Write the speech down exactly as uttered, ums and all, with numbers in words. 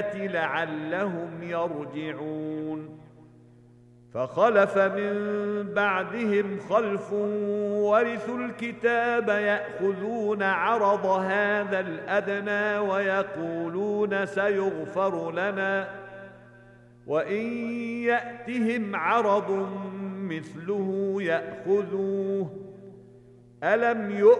الآيات لعلهم يرجعون فخلف من بعدهم خلف ورثوا الكتاب يأخذون عرض هذا الأدنى ويقولون سيغفر لنا وإن يأتهم عرض مثله يأخذوه ألم يؤمنوا